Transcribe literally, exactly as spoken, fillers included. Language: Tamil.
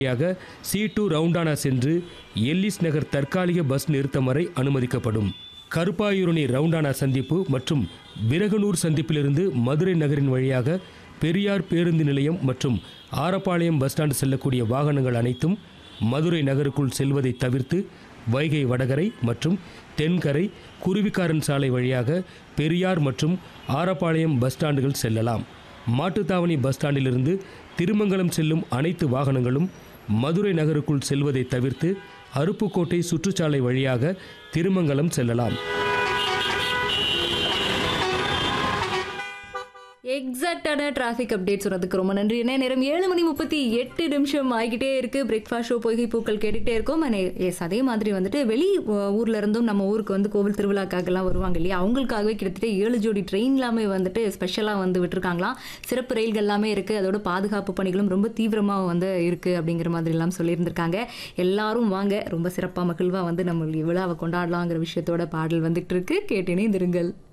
சி டூ ரவுண்டானா சென்று எல்லிஸ் நகர் தற்காலிக பஸ் நிறுத்தம் வரை அனுமதிக்கப்படும். கருப்பாயூரணி ரவுண்டானா சந்திப்பு மற்றும் விரகனூர் சந்திப்பிலிருந்து மதுரை நகரின் வழியாக பெரியார் பேருந்து நிலையம் மற்றும் ஆரப்பாளையம் பஸ் ஸ்டாண்டு செல்லக்கூடிய வாகனங்கள் அனைத்தும் மதுரை நகருக்குள் செல்வதை தவிர்த்து வைகை வடகரை மற்றும் தென்கரை குருவிக்காரன் சாலை வழியாக பெரியார் மற்றும் ஆரப்பாளையம் பஸ் ஸ்டாண்டுகள் செல்லலாம். மாட்டுத்தாவணி பஸ் ஸ்டாண்டிலிருந்து திருமங்கலம் செல்லும் அனைத்து வாகனங்களும் மதுரை நகருக்குள் செல்வதை தவிர்த்து அருப்புக்கோட்டை சுற்றுச்சாலை வழியாக திருமங்கலம் செல்லலாம். எக்ஸாக்டான டிராஃபிக் அப்டேட் சொன்னதுக்கு ரொம்ப நன்றி. என்ன நேரம் ஏழு மணி முப்பத்தி எட்டு நிமிஷம் ஆகிக்கிட்டே இருக்கு. பிரேக்ஃபாஸ்ட் ஷோ பொய்கை பூக்கள் கேட்டுகிட்டே இருக்கோம். எஸ், அதே மாதிரி வந்துட்டு வெளி ஊர்ல இருந்தும் நம்ம ஊருக்கு வந்து கோவில் திருவிழாக்காகலாம் வருவாங்க இல்லையா, அவங்களுக்காகவே கிட்டத்தட்ட ஏழு ஜோடி ட்ரெயின் எல்லாமே வந்துட்டு ஸ்பெஷலாக வந்து விட்டுருக்காங்களாம். சிறப்பு ரயில்கள் எல்லாமே இருக்கு. அதோட பாதுகாப்பு பணிகளும் ரொம்ப தீவிரமாக வந்து இருக்கு அப்படிங்கிற மாதிரி எல்லாம் சொல்லியிருந்திருக்காங்க. எல்லாரும் வாங்க, ரொம்ப சிறப்பாக மகிழ்வா வந்து நம்ம விழாவை கொண்டாடலாங்கிற விஷயத்தோட பாடல் வந்துட்டு இருக்கு. கேட்டேனே திருங்கள்.